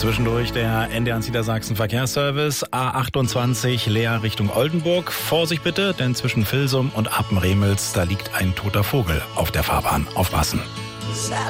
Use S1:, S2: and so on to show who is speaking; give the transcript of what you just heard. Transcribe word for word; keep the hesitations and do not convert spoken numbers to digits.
S1: Zwischendurch der N D R Niedersachsen Verkehrsservice A achtundzwanzig Leer Richtung Oldenburg. Vorsicht bitte, denn zwischen Vilsum und Appenremels, da liegt ein toter Vogel auf der Fahrbahn. Aufpassen.